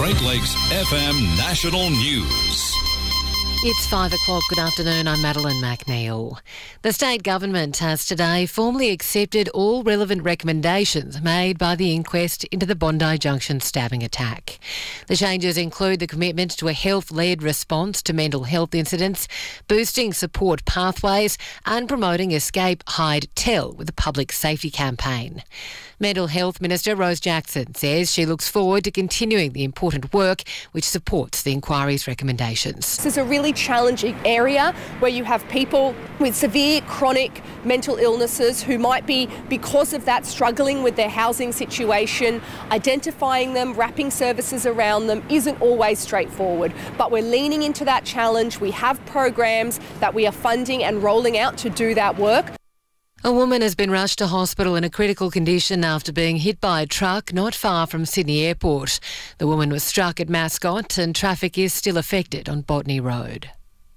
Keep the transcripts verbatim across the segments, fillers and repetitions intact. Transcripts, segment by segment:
Great Lakes F M National News. It's five o'clock. Good afternoon. I'm Madeline McNeil. The state government has today formally accepted all relevant recommendations made by the inquest into the Bondi Junction stabbing attack. The changes include the commitment to a health-led response to mental health incidents, boosting support pathways and promoting escape, hide, tell with a public safety campaign. Mental Health Minister Rose Jackson says she looks forward to continuing the important work which supports the inquiry's recommendations. This is a really challenging area where you have people with severe chronic mental illnesses who might be, because of that, struggling with their housing situation. Identifying them, wrapping services around them isn't always straightforward, but we're leaning into that challenge. We have programs that we are funding and rolling out to do that work. A woman has been rushed to hospital in a critical condition after being hit by a truck not far from Sydney Airport. The woman was struck at Mascot and traffic is still affected on Botany Road.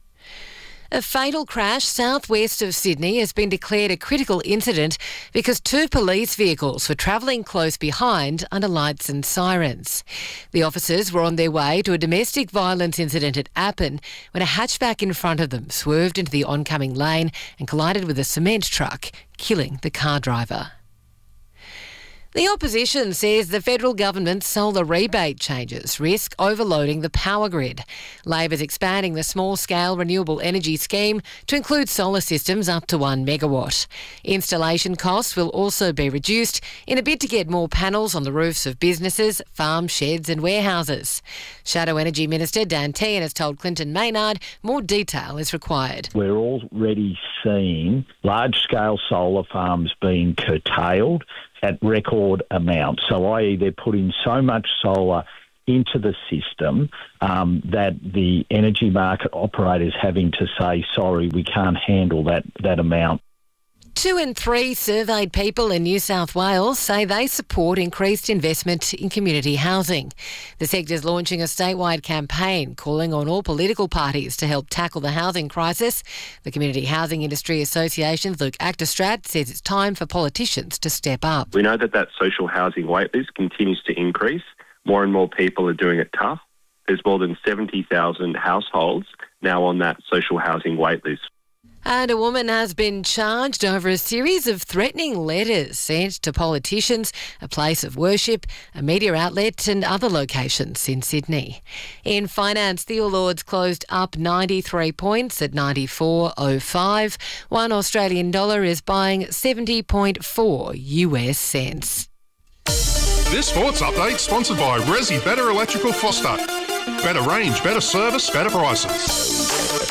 A fatal crash southwest of Sydney has been declared a critical incident because two police vehicles were travelling close behind under lights and sirens. The officers were on their way to a domestic violence incident at Appin when a hatchback in front of them swerved into the oncoming lane and collided with a cement truck, killing the car driver. The opposition says the federal government's solar rebate changes risk overloading the power grid. Labor's expanding the small-scale renewable energy scheme to include solar systems up to one megawatt. Installation costs will also be reduced in a bid to get more panels on the roofs of businesses, farms, sheds and warehouses. Shadow Energy Minister Dan Tehan has told Clinton Maynard more detail is required. We're already seeing large-scale solar farms being curtailed at record amounts. So that is they're putting so much solar into the system um, that the energy market operators having to say, sorry, we can't handle that, that amount. Two in three surveyed people in New South Wales say they support increased investment in community housing. The sector is launching a statewide campaign calling on all political parties to help tackle the housing crisis. The Community Housing Industry Association's Luke Acterstrat says it's time for politicians to step up. We know that that social housing waitlist continues to increase. More and more people are doing it tough. There's more than seventy thousand households now on that social housing waitlist. And a woman has been charged over a series of threatening letters sent to politicians, a place of worship, a media outlet and other locations in Sydney. In finance, the All Ords closed up ninety-three points at ninety-four oh five. One Australian dollar is buying seventy point four U S cents. This sports update sponsored by Resi Better Electrical Foster. Better range, better service, better prices.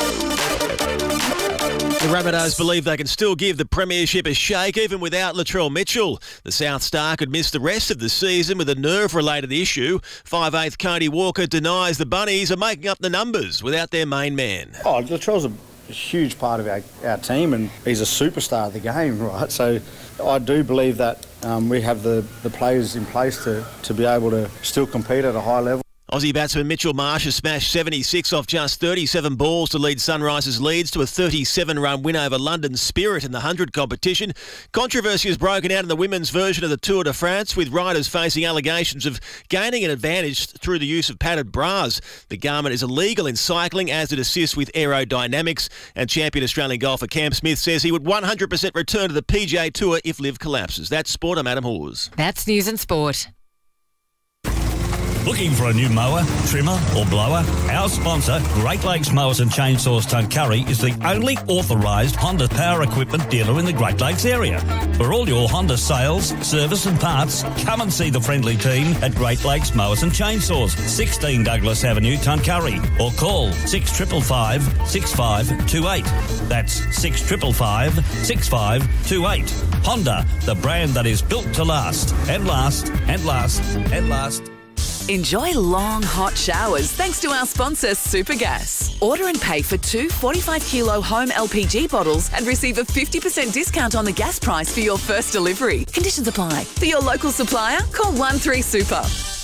The Rabbitohs believe they can still give the premiership a shake even without Latrell Mitchell. The South Star could miss the rest of the season with a nerve-related issue. five eighth Cody Walker denies the Bunnies are making up the numbers without their main man. Oh, Latrell's a huge part of our, our team and he's a superstar of the game, right? So I do believe that um, we have the, the players in place to, to be able to still compete at a high level. Aussie batsman Mitchell Marsh has smashed seventy-six off just thirty-seven balls to lead Sunrisers Leeds to a thirty-seven run win over London Spirit in the one hundred competition. Controversy has broken out in the women's version of the Tour de France, with riders facing allegations of gaining an advantage through the use of padded bras. The garment is illegal in cycling as it assists with aerodynamics, and champion Australian golfer Cam Smith says he would one hundred percent return to the P G A Tour if Liv collapses. That's sport. I'm Adam Hawes. That's news and sport. Looking for a new mower, trimmer or blower? Our sponsor, Great Lakes Mowers and Chainsaws Tuncurry, is the only authorised Honda power equipment dealer in the Great Lakes area. For all your Honda sales, service and parts, come and see the friendly team at Great Lakes Mowers and Chainsaws, sixteen Douglas Avenue, Tuncurry, or call six five five, six five two eight. That's six five five, six five two eight. Honda, the brand that is built to last, and last, and last, and last. Enjoy long, hot showers thanks to our sponsor, Supergas. Order and pay for two forty-five kilo home L P G bottles and receive a fifty percent discount on the gas price for your first delivery. Conditions apply. For your local supplier, call one three super.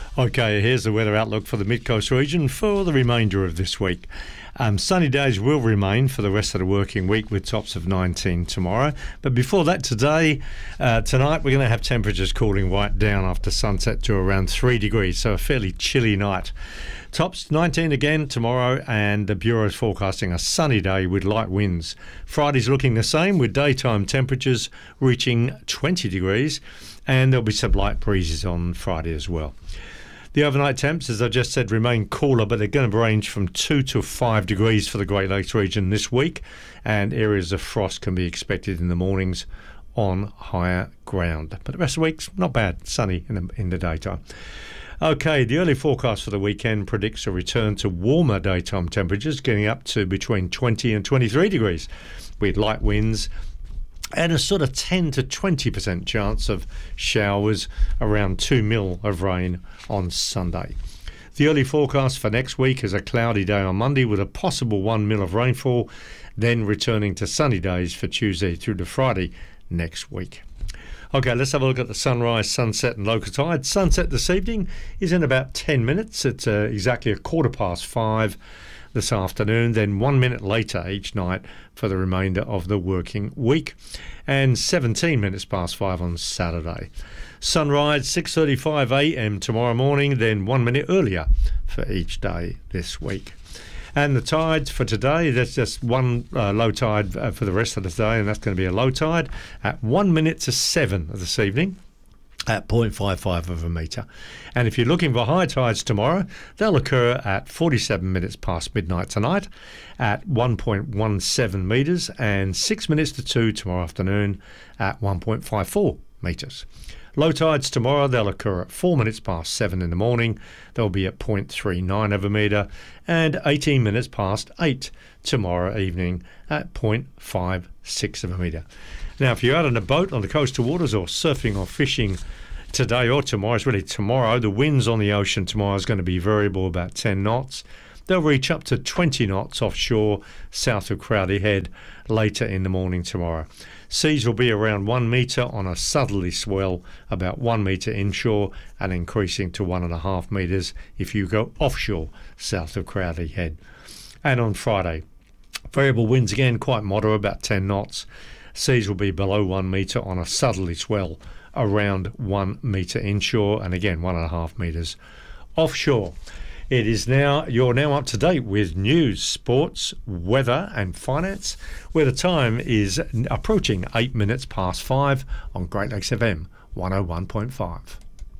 Okay, here's the weather outlook for the Mid-Coast region for the remainder of this week. Um, sunny days will remain for the rest of the working week with tops of nineteen tomorrow. But before that, today, uh, tonight, we're going to have temperatures cooling right down after sunset to around three degrees, so a fairly chilly night. Tops nineteen again tomorrow, and the Bureau is forecasting a sunny day with light winds. Friday's looking the same with daytime temperatures reaching twenty degrees, and there'll be some light breezes on Friday as well. The overnight temps, as I just said, remain cooler, but they're going to range from two to five degrees for the Great Lakes region this week, and areas of frost can be expected in the mornings on higher ground. But the rest of the week's not bad, sunny in the, in the daytime. Okay, the early forecast for the weekend predicts a return to warmer daytime temperatures, getting up to between twenty and twenty-three degrees, with light winds and a sort of ten to twenty percent chance of showers, around two mil of rain on Sunday. The early forecast for next week is a cloudy day on Monday with a possible one mil of rainfall, then returning to sunny days for Tuesday through to Friday next week. Okay, let's have a look at the sunrise, sunset and local tide. Sunset this evening is in about ten minutes. It's uh, exactly a quarter past five this afternoon, then one minute later each night for the remainder of the working week, and seventeen minutes past five on Saturday. Sunrise six thirty-five a m tomorrow morning, then one minute earlier for each day this week. And the tides for today, that's just one uh, low tide uh, for the rest of the day, and that's going to be a low tide at one minute to seven this evening at zero point five five of a metre. And if you're looking for high tides tomorrow, they'll occur at forty-seven minutes past midnight tonight at one point one seven metres, and six minutes to two tomorrow afternoon at one point five four metres. Low tides tomorrow, they'll occur at four minutes past seven in the morning. They'll be at zero point three nine of a metre, and eighteen minutes past eight tomorrow evening at zero point five six of a metre. Now, if you're out on a boat on the coastal waters or surfing or fishing today or tomorrow, it's really tomorrow, the winds on the ocean tomorrow is going to be variable, about ten knots. They'll reach up to twenty knots offshore south of Crowdy Head later in the morning tomorrow. Seas will be around one metre on a southerly swell, about one metre inshore, and increasing to one and a half metres if you go offshore south of Crowdy Head. And on Friday, variable winds again, quite moderate, about ten knots. Seas will be below one metre on a southerly swell, around one metre inshore, and again one and a half metres offshore. It is now, you're now up to date with news, sports, weather and finance, where the time is approaching eight minutes past five on Great Lakes F M one oh one point five.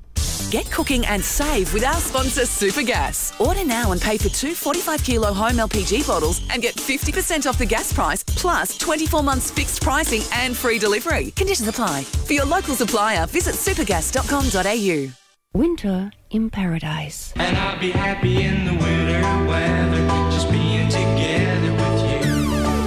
Get cooking and save with our sponsor Supergas. Order now and pay for two forty-five kilo home L P G bottles and get fifty percent off the gas price, plus twenty-four months fixed pricing and free delivery. Conditions apply. For your local supplier, visit supergas dot com dot a u. Winter in paradise. And I'll be happy in the winter weather, just being together with you.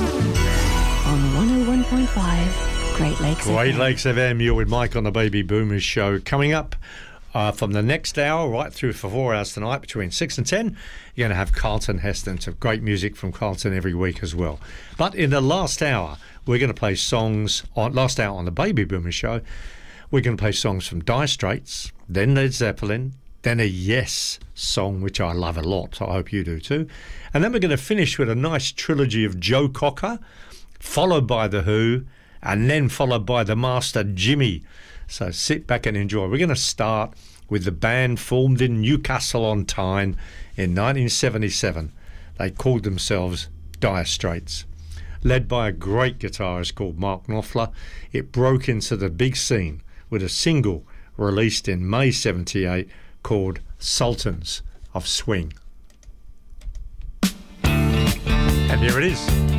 On one oh one point five, Great Lakes Great F M. Lakes F M, you're with Mike on the Baby Boomers show. Coming up uh, from the next hour right through for four hours tonight between six and ten, you're going to have Carlton Heston. Some great music from Carlton every week as well. But in the last hour, we're going to play songs, on last hour on the Baby Boomers show, we're going to play songs from Dire Straits, then Led Zeppelin, then a Yes song, which I love a lot, so I hope you do too. And then we're going to finish with a nice trilogy of Joe Cocker, followed by The Who, and then followed by the master Jimmy. So sit back and enjoy. We're going to start with the band formed in Newcastle on Tyne in nineteen seventy-seven. They called themselves Dire Straits. Led by a great guitarist called Mark Knopfler, it broke into the big scene with a single released in May seventy-eight called Sultans of Swing. And here it is.